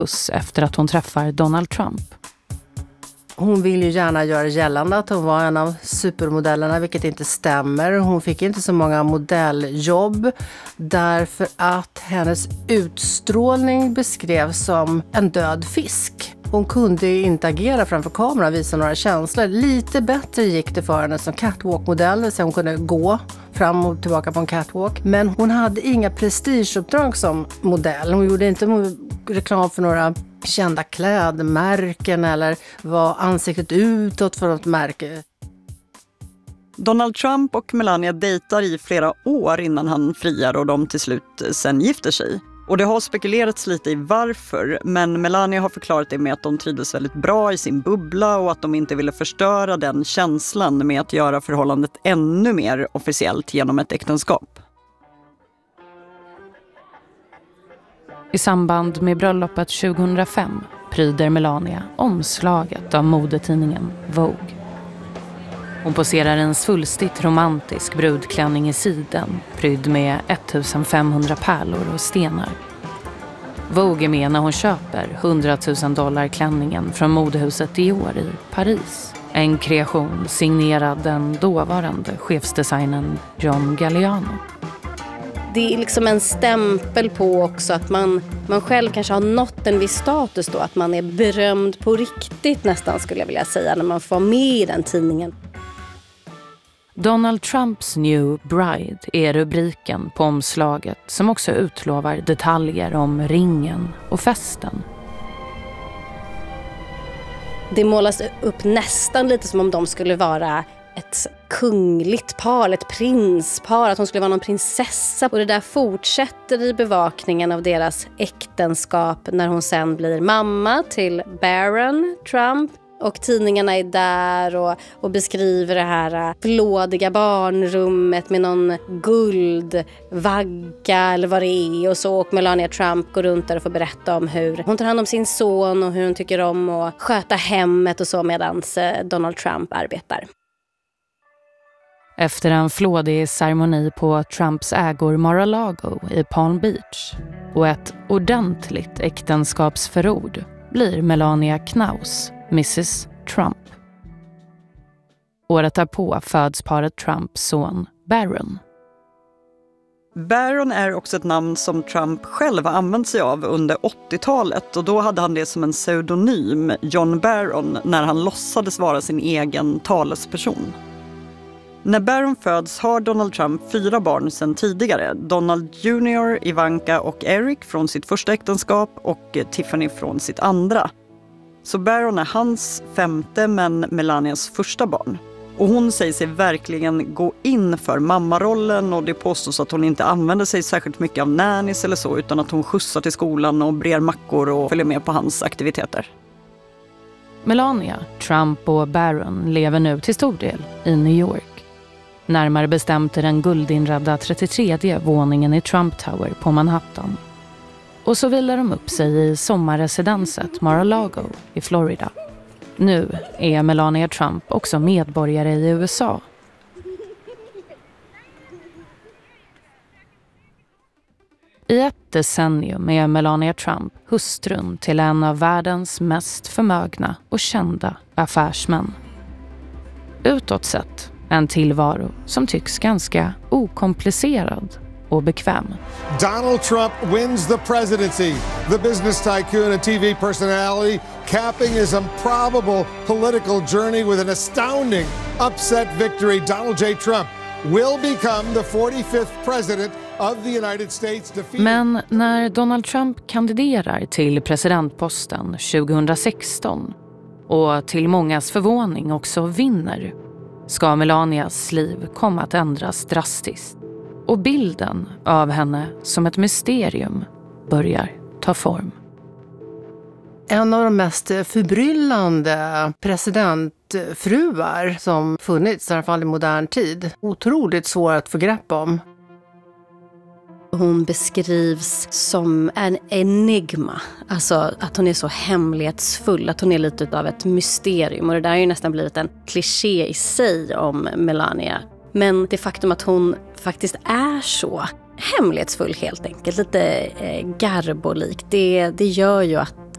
efter att hon träffar Donald Trump. Hon vill ju gärna göra gällande att hon var en av supermodellerna, vilket inte stämmer. Hon fick inte så många modelljobb därför att hennes utstrålning beskrevs som en död fisk. Hon kunde inte agera framför kameran och visa några känslor. Lite bättre gick det för henne som catwalk-modell, så hon kunde gå fram och tillbaka på en catwalk. Men hon hade inga prestigeuppdrag som modell. Hon gjorde inte reklam för några kända klädmärken eller var ansiktet utåt för något märke. Donald Trump och Melania dejtar i flera år innan han friar och de till slut sen gifter sig. Och det har spekulerats lite i varför, men Melania har förklarat det med att de trivdes väldigt bra i sin bubbla och att de inte ville förstöra den känslan med att göra förhållandet ännu mer officiellt genom ett äktenskap. I samband med bröllopet 2005 pryder Melania omslaget av modetidningen Vogue. Hon poserar en svulstigt romantisk brudklänning i siden, prydd med 1500 pärlor och stenar. Vogue är med när hon köper $100 000 klänningen från modehuset Dior i Paris. En kreation signerad den dåvarande chefsdesignern John Galliano. Det är liksom en stämpel på också att man själv kanske har nått en viss status då. Att man är berömd på riktigt nästan, skulle jag vilja säga, när man får med i den tidningen. Donald Trumps New Bride är rubriken på omslaget som också utlovar detaljer om ringen och festen. Det målas upp nästan lite som om de skulle vara ett kungligt par, ett prinspar, att hon skulle vara någon prinsessa. Och det där fortsätter i bevakningen av deras äktenskap när hon sen blir mamma till Barron Trump. Och tidningarna är där och beskriver det här flådiga barnrummet med någon guldvagga eller vad det är. Och så och Melania Trump går runt där och får berätta om hur hon tar hand om sin son och hur hon tycker om att sköta hemmet och så medan Donald Trump arbetar. Efter en flådig ceremoni på Trumps ägor Mar-a-Lago i Palm Beach och ett ordentligt äktenskapsförord blir Melania Knaus Mrs. Trump. Året därpå föds paret Trumps son Barron. Barron är också ett namn som Trump själv har använt sig av under 80-talet och då hade han det som en pseudonym, John Barron, när han låtsades vara sin egen talesperson. När Barron föds har Donald Trump 4 barn sedan tidigare. Donald Jr., Ivanka och Eric från sitt första äktenskap och Tiffany från sitt andra. Så Barron är hans 5:e men Melanias första barn. Och hon säger sig verkligen gå in för mammarollen och det påstås att hon inte använder sig särskilt mycket av nannies eller så utan att hon skjutsar till skolan och brer mackor och följer med på hans aktiviteter. Melania, Trump och Barron lever nu till stor del i New York. Närmare bestämt i den guldinredda 33:e våningen i Trump Tower på Manhattan. Och så vilar de upp sig i sommarresidenset Mar-a-Lago i Florida. Nu är Melania Trump också medborgare i USA. I ett decennium är Melania Trump hustrun till en av världens mest förmögna och kända affärsmän. Utåt sett en tillvaro som tycks ganska okomplicerad och bekväm. Donald Trump wins the presidency. The business tycoon and TV personality capping his improbable political journey with an astounding upset victory. Donald J. Trump will become the 45th president of the United States. Men när Donald Trump kandiderar till presidentposten 2016 och till mångas förvåning också vinner, ska Melanias liv komma att ändras drastiskt. Och bilden av henne som ett mysterium börjar ta form. En av de mest förbryllande presidentfruar som funnits, i alla fall i modern tid. Otroligt svår att få grepp om. Hon beskrivs som en enigma. Alltså att hon är så hemlighetsfull, att hon är lite av ett mysterium. Och det där har ju nästan blivit en kliché i sig om Melania. Men det faktum att hon faktiskt är så hemlighetsfull helt enkelt, lite garbolik, det gör ju att